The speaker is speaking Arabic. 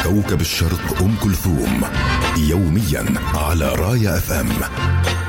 كوكب الشرق أم كلثوم يوميا على راية FM.